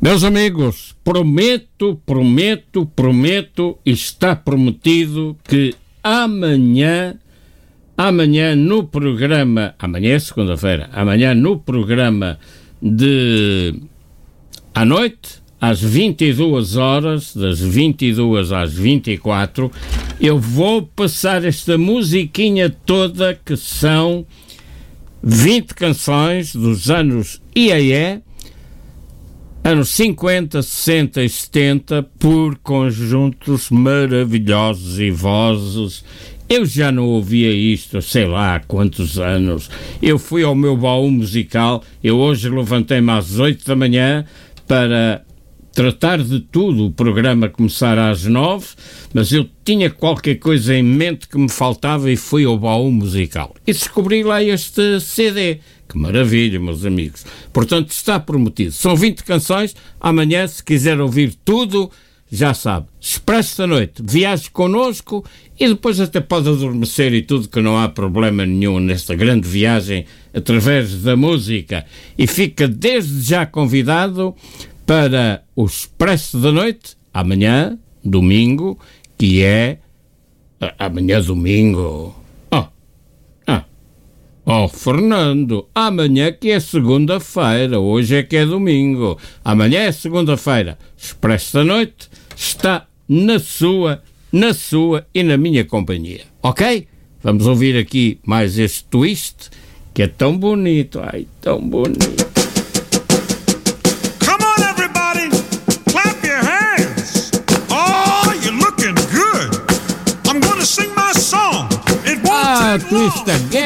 Meus amigos, prometo, e está prometido que amanhã no programa, amanhã é segunda-feira, amanhã no programa à noite, às 22 horas, das 22 às 24, eu vou passar esta musiquinha toda, que são 20 canções dos anos IAE, anos 50, 60 e 70, por conjuntos maravilhosos e vozes. Eu já não ouvia isto, sei lá há quantos anos. Eu fui ao meu baú musical, eu hoje levantei-me às 8 da manhã para tratar de tudo, o programa começar às 9, mas eu tinha qualquer coisa em mente que me faltava e fui ao baú musical. E descobri lá este CD. Que maravilha, meus amigos. Portanto, está prometido. São 20 canções. Amanhã, se quiser ouvir tudo, já sabe. Expresso da noite, viaje connosco e depois até pode adormecer e tudo, que não há problema nenhum nesta grande viagem através da música. E fica desde já convidado para o Expresso da Noite, amanhã, domingo, que é... Amanhã, domingo... Oh, Fernando, amanhã que é segunda-feira, hoje é que é domingo. Amanhã é segunda-feira. Expresso da Noite está na sua e na minha companhia. Ok? Vamos ouvir aqui mais este twist, que é tão bonito. Ai, tão bonito. Come on, everybody. Clap your hands. Oh, you're looking good. I'm going to sing my song. It won't take long. Twist again.